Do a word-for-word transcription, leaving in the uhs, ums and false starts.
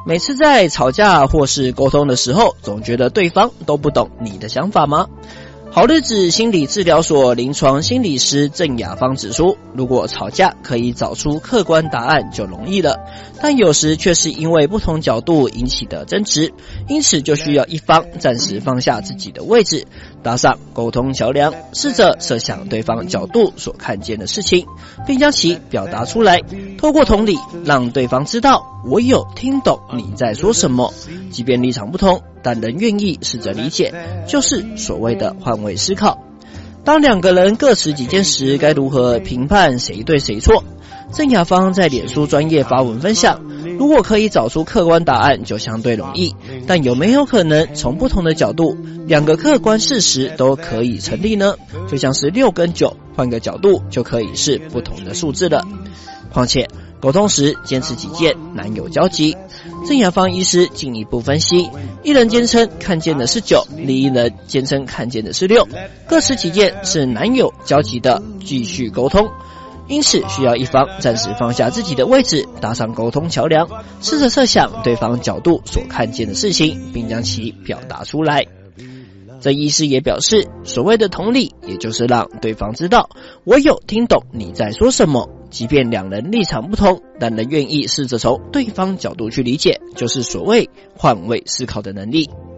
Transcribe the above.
每次在吵架或是沟通的时候，总觉得对方都不懂你的想法吗？好日子心理治疗所临床心理师郑雅芳指出，如果吵架可以找出客观答案就容易了，但有时却是因为不同角度引起的争执，因此就需要一方暂时放下自己的位置，搭上沟通桥梁，试着设想对方角度所看见的事情，并将其表达出来，透过同理让对方知道我有听懂你在说什么，即便立场不同，但仍愿意试着理解，就是所谓的换位思考。当两个人各持己见时，该如何评判谁对谁错？郑雅芳在脸书专页发文分享，如果可以找出客观答案就相对容易，但有没有可能从不同的角度，两个客观事实都可以成立呢？就像是六跟九，换个角度就可以是不同的数字了。况且沟通时坚持己见难有交集。郑雅芳医师进一步分析，一人坚称看见的是九，另一人坚称看见的是六，各持己见是难有交集的继续沟通，因此需要一方暂时放下自己的位置，搭上沟通桥梁，试着设想对方角度所看见的事情，并将其表达出来。郑医师也表示，所谓的同理，也就是让对方知道我有听懂你在说什么，即便两人立场不同，但仍愿意试着从对方角度去理解，就是所谓换位思考的能力。